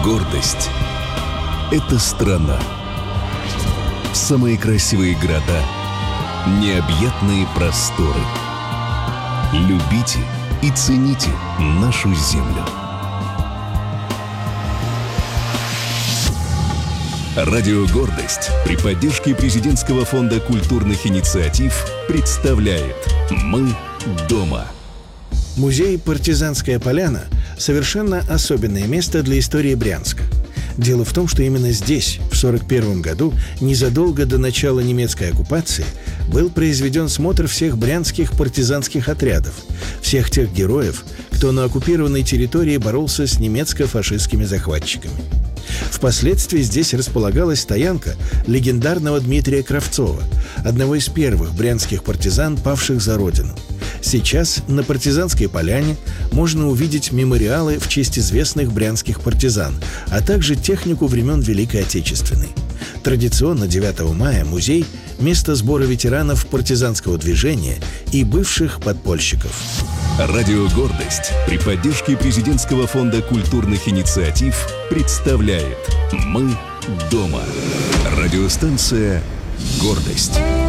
Гордость — это страна. Самые красивые города, необъятные просторы. Любите и цените нашу землю. Радио «Гордость» при поддержке Президентского фонда культурных инициатив представляет «Мы дома». Музей «Партизанская поляна» – совершенно особенное место для истории Брянска. Дело в том, что именно здесь, в 1941 году, незадолго до начала немецкой оккупации, был произведен смотр всех брянских партизанских отрядов, всех тех героев, кто на оккупированной территории боролся с немецко-фашистскими захватчиками. Впоследствии здесь располагалась стоянка легендарного Дмитрия Кравцова, одного из первых брянских партизан, павших за родину. Сейчас на Партизанской поляне можно увидеть мемориалы в честь известных брянских партизан, а также технику времен Великой Отечественной. Традиционно 9 мая музей – место сбора ветеранов партизанского движения и бывших подпольщиков. Радио «Гордость» при поддержке Президентского фонда культурных инициатив представляет «Мы дома». Радиостанция «Гордость».